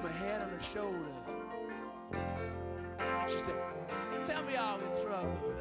my head on her shoulder. She said, tell me I'm in trouble.